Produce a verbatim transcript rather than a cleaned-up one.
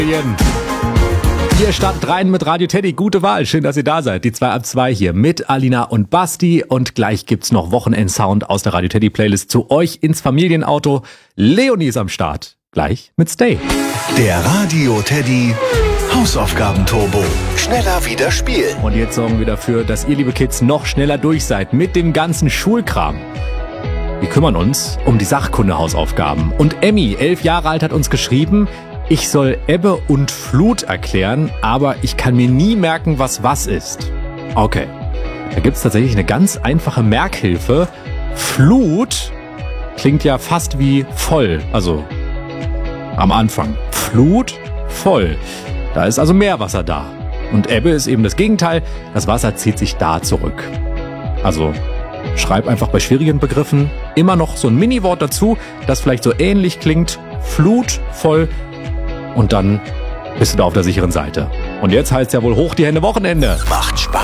Ihr startet rein mit Radio Teddy. Gute Wahl. Schön, dass ihr da seid. Die zwei ab zwei hier mit Alina und Basti. Und gleich gibt's noch Wochenend-Sound aus der Radio Teddy Playlist zu euch ins Familienauto. Leonie ist am Start. Gleich mit Stay. Der Radio Teddy Hausaufgaben-Turbo. Schneller wieder spielen. Und jetzt sorgen wir dafür, dass ihr, liebe Kids, noch schneller durch seid mit dem ganzen Schulkram. Wir kümmern uns um die Sachkunde-Hausaufgaben. Und Emmy, elf Jahre alt, hat uns geschrieben, ich soll Ebbe und Flut erklären, aber ich kann mir nie merken, was was ist. Okay, da gibt's tatsächlich eine ganz einfache Merkhilfe. Flut klingt ja fast wie voll, also am Anfang. Flut, voll. Da ist also Meerwasser da. Und Ebbe ist eben das Gegenteil, das Wasser zieht sich da zurück. Also schreib einfach bei schwierigen Begriffen immer noch so ein Mini-Wort dazu, das vielleicht so ähnlich klingt. Flut, voll. Und dann bist du da auf der sicheren Seite. Und jetzt heißt ja wohl hoch die Hände Wochenende. Macht Spaß.